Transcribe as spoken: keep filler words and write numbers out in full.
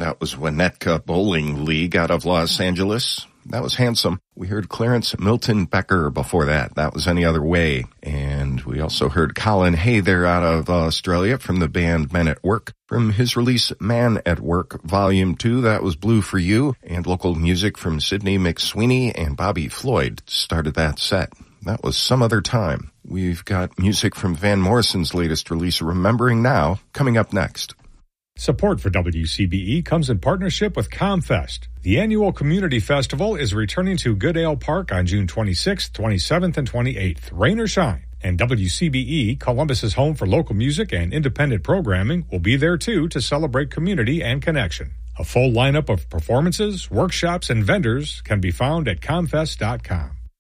and that was Winnetka Bowling League out of Los Angeles. That was handsome. We heard Clarence Milton Becker before that. That was Any Other Way. And we also heard Colin Hay there out of Australia from the band Men at Work. From his release Man at Work Volume two, that was Blue for You. And local music from Sidney McSweeney and Bobby Floyd started that set. That was Some Other Time. We've got music from Van Morrison's latest release, Remembering Now, coming up next. Support for W C B E comes in partnership with ComFest. The annual community festival is returning to Goodale Park on June twenty-sixth, twenty-seventh, and twenty-eighth, rain or shine. And W C B E, Columbus's home for local music and independent programming, will be there too to celebrate community and connection. A full lineup of performances, workshops, and vendors can be found at comfest dot com.